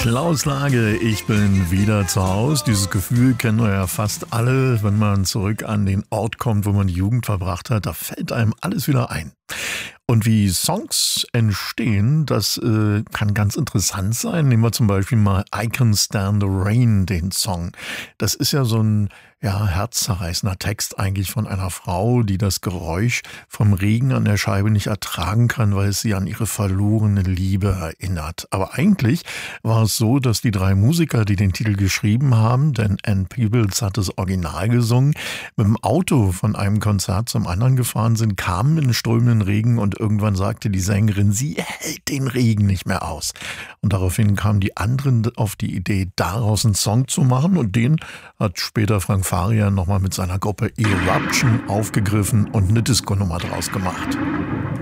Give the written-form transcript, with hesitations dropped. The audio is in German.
Klaus Lage, ich bin wieder zu Hause. Dieses Gefühl kennen wir ja fast alle, wenn man zurück an den Ort kommt, wo man die Jugend verbracht hat. Da fällt einem alles wieder ein. Und wie Songs entstehen, das kann ganz interessant sein. Nehmen wir zum Beispiel mal I Can Stand the Rain, den Song. Das ist ja so ein herzzerreißender Text eigentlich von einer Frau, die das Geräusch vom Regen an der Scheibe nicht ertragen kann, weil es sie an ihre verlorene Liebe erinnert. Aber eigentlich war es so, dass die drei Musiker, die den Titel geschrieben haben, denn Ann Peebles hat das Original gesungen, mit dem Auto von einem Konzert zum anderen gefahren sind, kamen in strömenden Regen und irgendwann sagte die Sängerin, sie hält den Regen nicht mehr aus. Und daraufhin kamen die anderen auf die Idee, daraus einen Song zu machen, und den hat später Frank Farian nochmal mit seiner Gruppe Eruption aufgegriffen und eine Disco-Nummer draus gemacht.